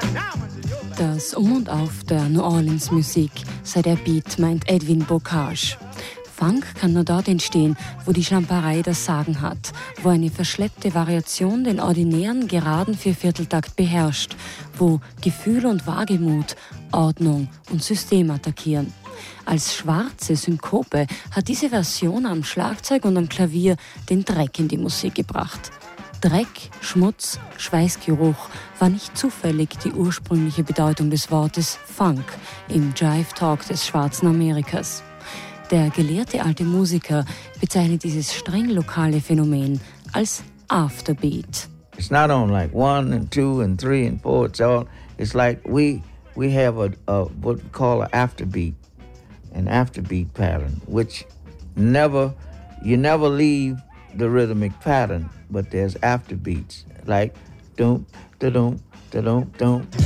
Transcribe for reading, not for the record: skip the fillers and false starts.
Das Um und Auf der New Orleans Musik sei der Beat, meint Edwin Bocage. Funk kann nur dort entstehen, wo die Schlamperei das Sagen hat, wo eine verschleppte Variation den ordinären, geraden Viervierteltakt beherrscht, wo Gefühl und Wagemut Ordnung und System attackieren. Als schwarze Synkope hat diese Version am Schlagzeug und am Klavier den Dreck in die Musik gebracht. Dreck, Schmutz, Schweißgeruch war nicht zufällig die ursprüngliche Bedeutung des Wortes Funk im Jive Talk des schwarzen Amerikas. Der gelehrte alte Musiker bezeichnet dieses streng lokale Phänomen als Afterbeat. It's not on like 1 and 2 and 3 and 4. It's like we have a what we call an afterbeat pattern, which you never leave the rhythmic pattern, but there's afterbeats like dum da dum da dum dum